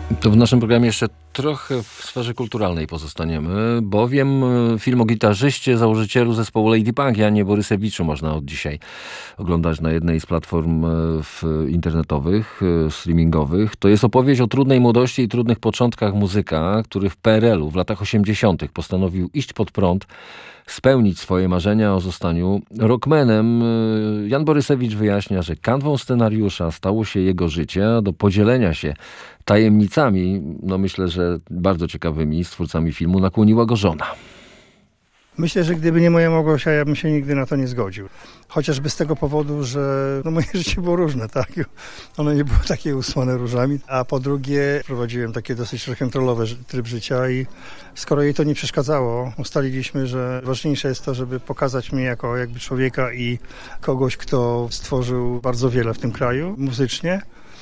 To w naszym programie jeszcze trochę w sferze kulturalnej pozostaniemy, bowiem film o gitarzyście, założycielu zespołu Lady Punk, Janie Borysewiczu, można od dzisiaj oglądać na jednej z platform internetowych, streamingowych. To jest opowieść o trudnej młodości i trudnych początkach muzyka, który w PRL-u w latach 80. postanowił iść pod prąd, spełnić swoje marzenia o zostaniu rockmanem. Jan Borysewicz wyjaśnia, że kanwą scenariusza stało się jego życie, a do podzielenia się tajemnicami, myślę, że bardzo ciekawymi, z twórcami filmu nakłoniła go żona. Myślę, że gdyby nie moja Małgosia, ja bym się nigdy na to nie zgodził. Chociażby z tego powodu, że moje życie było różne, tak? Ono nie było takie usłane różami. A po drugie, prowadziłem takie dosyć rock'n'rollowy tryb życia i skoro jej to nie przeszkadzało, ustaliliśmy, że ważniejsze jest to, żeby pokazać mnie jako jakby człowieka i kogoś, kto stworzył bardzo wiele w tym kraju muzycznie.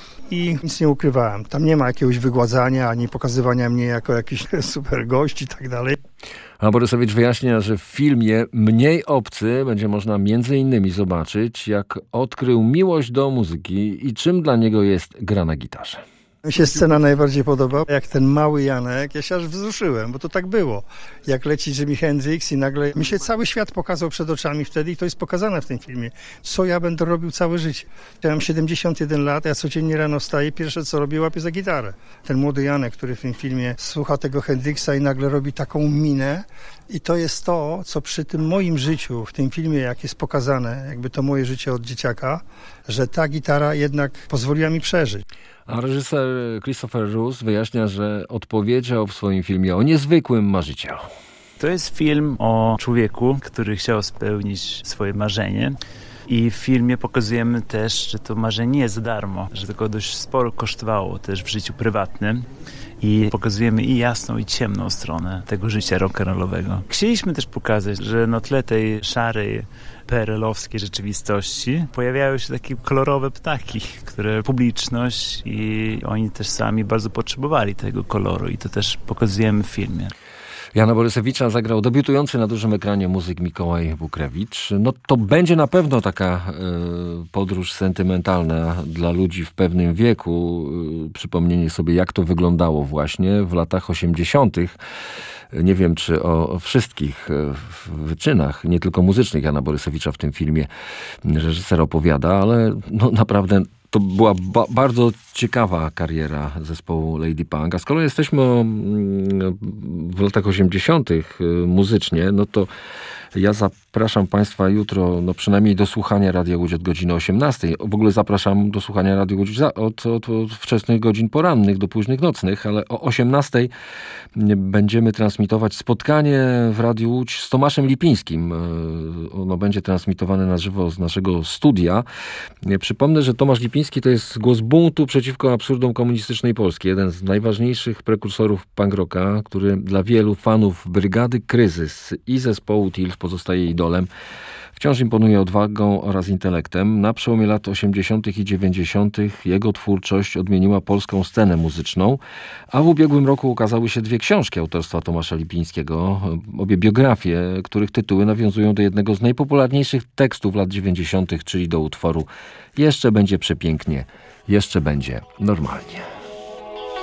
I nic nie ukrywałem. Tam nie ma jakiegoś wygładzania, ani pokazywania mnie jako jakiś super gość i tak dalej. A Borysewicz wyjaśnia, że w filmie Mniej obcy będzie można między innymi zobaczyć, jak odkrył miłość do muzyki i czym dla niego jest gra na gitarze. Mi się scena najbardziej podoba, jak ten mały Janek, ja się aż wzruszyłem, bo to tak było. Jak leci Jimi Hendrix i nagle mi się cały świat pokazał przed oczami wtedy i to jest pokazane w tym filmie. Co ja będę robił całe życie. Ja mam 71 lat, ja codziennie rano wstaję, pierwsze co robię, łapię za gitarę. Ten młody Janek, który w tym filmie słucha tego Hendrixa i nagle robi taką minę i to jest to, co przy tym moim życiu, w tym filmie, jak jest pokazane, jakby to moje życie od dzieciaka, że ta gitara jednak pozwoliła mi przeżyć. A reżyser Christopher Roos wyjaśnia, że odpowiedział w swoim filmie o niezwykłym marzycielu. To jest film o człowieku, który chciał spełnić swoje marzenie. I w filmie pokazujemy też, że to marzenie nie jest za darmo, że tylko dość sporo kosztowało też w życiu prywatnym. I pokazujemy i jasną, i ciemną stronę tego życia rock'n'rollowego. Chcieliśmy też pokazać, że na tle tej szarej, PRL-owskiej rzeczywistości pojawiają się takie kolorowe ptaki, które publiczność i oni też sami bardzo potrzebowali tego koloru i to też pokazujemy w filmie. Jana Borysewicza zagrał debiutujący na dużym ekranie muzyk Mikołaj Bukrewicz. To będzie na pewno taka podróż sentymentalna dla ludzi w pewnym wieku. Przypomnienie sobie, jak to wyglądało właśnie w latach 80. Nie wiem, czy o wszystkich wyczynach, nie tylko muzycznych Jana Borysewicza w tym filmie reżyser opowiada, ale naprawdę to była bardzo ciekawa kariera zespołu Lady Punk. A skoro jesteśmy w latach 80. muzycznie, to ja zapraszam Państwa jutro, przynajmniej do słuchania Radia Łódź od godziny 18. W ogóle zapraszam do słuchania Radia Łódź od wczesnych godzin porannych do późnych nocnych, ale o 18 będziemy transmitować spotkanie w Radiu Łódź z Tomaszem Lipińskim. Ono będzie transmitowane na żywo z naszego studia. Przypomnę, że Tomasz Lipiński to jest głos buntu przeciwko absurdom komunistycznej Polski. Jeden z najważniejszych prekursorów punk rocka, który dla wielu fanów Brygady Kryzys i zespołu TILF pozostaje idolem. Wciąż imponuje odwagą oraz intelektem. Na przełomie lat 80. i 90. jego twórczość odmieniła polską scenę muzyczną, a w ubiegłym roku ukazały się 2 książki autorstwa Tomasza Lipińskiego, obie biografie, których tytuły nawiązują do jednego z najpopularniejszych tekstów lat 90., czyli do utworu Jeszcze będzie przepięknie, jeszcze będzie normalnie.